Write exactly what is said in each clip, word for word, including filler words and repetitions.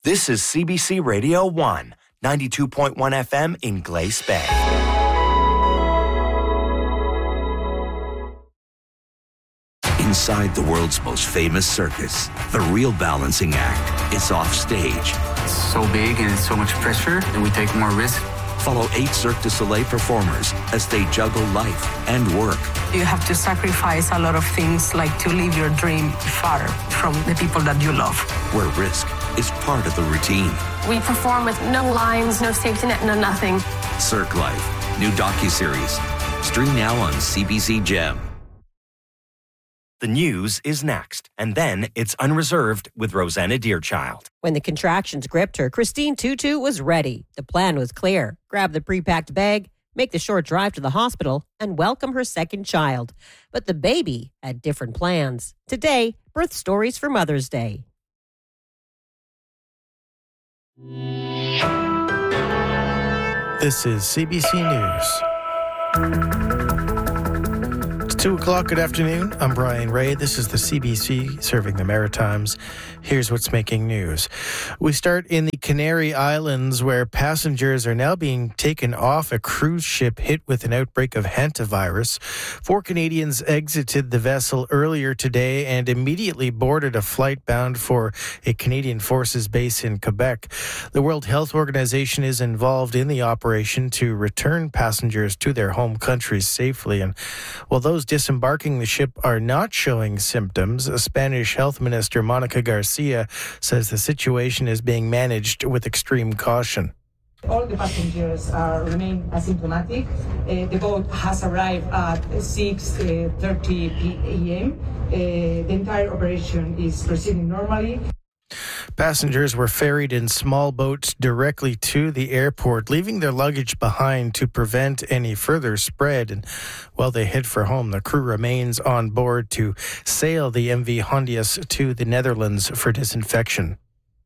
This is C B C Radio one, ninety-two point one F M in Glace Bay. Inside the world's most famous circus, the real balancing act is off stage. It's so big and it's so much pressure, and we take more risk. Follow eight Cirque du Soleil performers as they juggle life and work. You have to sacrifice a lot of things, like to live your dream far from the people that you love. Where risk is part of the routine. We perform with no lines, no safety net, no nothing. Cirque Life, new docuseries. Stream now on C B C Gem. The news is next, and then it's Unreserved with Rosanna Deerchild. When the contractions gripped her, Christine Tutu was ready. The plan was clear. Grab the pre-packed bag, make the short drive to the hospital, and welcome her second child. But the baby had different plans. Today, birth stories for Mother's Day. This is C B C News. two o'clock, good afternoon. I'm Brian Ray. This is the C B C serving the Maritimes. Here's what's making news. We start in the Canary Islands, where passengers are now being taken off a cruise ship hit with an outbreak of hantavirus. Four Canadians exited the vessel earlier today and immediately boarded a flight bound for a Canadian Forces base in Quebec. The World Health Organization is involved in the operation to return passengers to their home countries safely. And while those disembarking the ship are not showing symptoms, Spanish Health Minister Monica Garcia says the situation is being managed with extreme caution. All the passengers uh, remain asymptomatic. Uh, the boat has arrived at six thirty p.m. Uh, the entire operation is proceeding normally. Passengers were ferried in small boats directly to the airport, leaving their luggage behind to prevent any further spread. And while they head for home, the crew remains on board to sail the M V Hondias to the Netherlands for disinfection.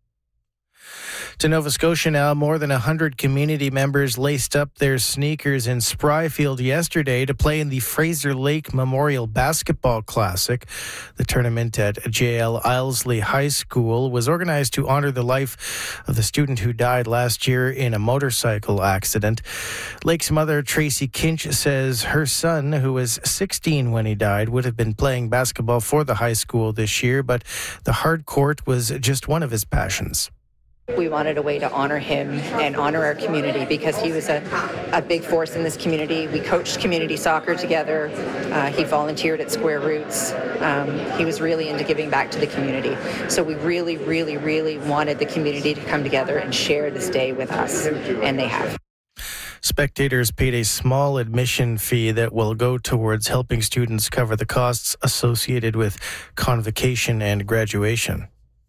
To Nova Scotia now, more than one hundred community members laced up their sneakers in Spryfield yesterday to play in the Fraser Lake Memorial Basketball Classic. The tournament at J L Ilesley High School was organized to honor the life of the student who died last year in a motorcycle accident. Lake's mother, Tracy Kinch, says her son, who was sixteen when he died, would have been playing basketball for the high school this year, but the hard court was just one of his passions. We wanted a way to honor him and honor our community because he was a, a big force in this community. We coached community soccer together. Uh, he volunteered at Square Roots. Um, he was really into giving back to the community. So we really, really, really wanted the community to come together and share this day with us, and they have. Spectators paid a small admission fee that will go towards helping students cover the costs associated with convocation and graduation.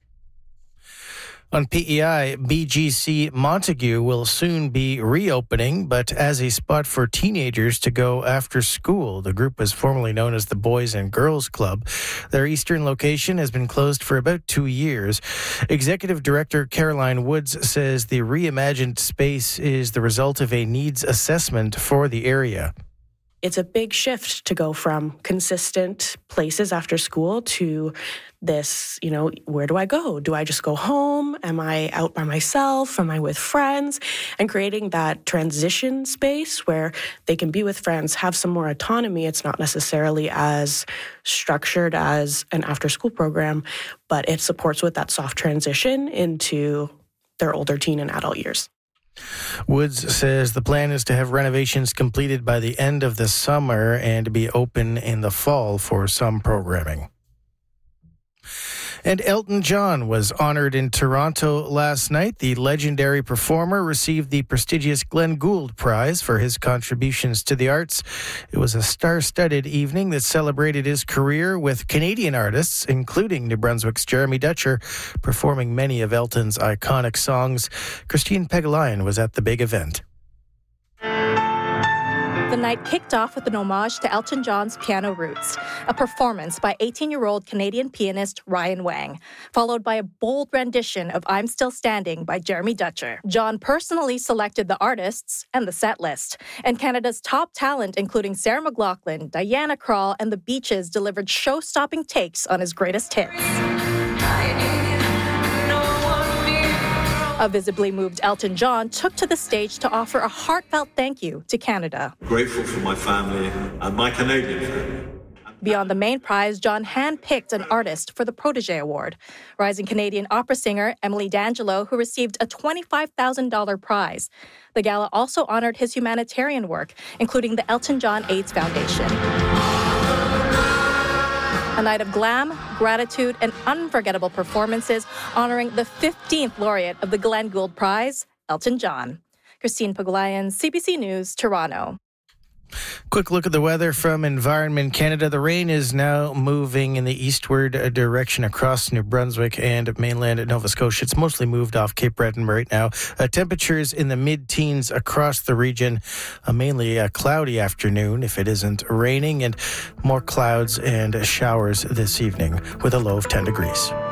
On P E I, B G C Montague will soon be reopening, but as a spot for teenagers to go after school. The group was formerly known as the Boys and Girls Club. Their eastern location has been closed for about two years. Executive Director Caroline Woods says the reimagined space is the result of a needs assessment for the area. It's a big shift to go from consistent places after school to this, you know, where do I go? Do I just go home? Am I out by myself? Am I with friends? And creating that transition space where they can be with friends, have some more autonomy. It's not necessarily as structured as an after-school program, but it supports with that soft transition into their older teen and adult years. Woods says the plan is to have renovations completed by the end of the summer and be open in the fall for some programming. And Elton John was honored in Toronto last night. The legendary performer received the prestigious Glenn Gould Prize for his contributions to the arts. It was a star-studded evening that celebrated his career with Canadian artists, including New Brunswick's Jeremy Dutcher, performing many of Elton's iconic songs. Christine Pegalian was at the big event. The night kicked off with an homage to Elton John's piano roots, a performance by eighteen-year-old Canadian pianist Ryan Wang, followed by a bold rendition of I'm Still Standing by Jeremy Dutcher. John personally selected the artists and the set list, and Canada's top talent, including Sarah McLachlan, Diana Krall, and the Beaches, delivered show-stopping takes on his greatest hits. A visibly moved Elton John took to the stage to offer a heartfelt thank you to Canada. Grateful for my family and my Canadian family. Beyond the main prize, John handpicked an artist for the Protégé Award. Rising Canadian opera singer Emily D'Angelo, who received a twenty-five thousand dollars prize. The gala also honored his humanitarian work, including the Elton John AIDS Foundation. A night of glam, gratitude, and unforgettable performances honoring the fifteenth laureate of the Glenn Gould Prize, Elton John. Christine Pagulayan, C B C News, Toronto. Quick look at the weather from Environment Canada. The rain is now moving in the eastward direction across New Brunswick and mainland Nova Scotia. It's mostly moved off Cape Breton right now. Uh, temperatures in the mid-teens across the region. Uh, mainly a cloudy afternoon if it isn't raining, and more clouds and showers this evening with a low of ten degrees.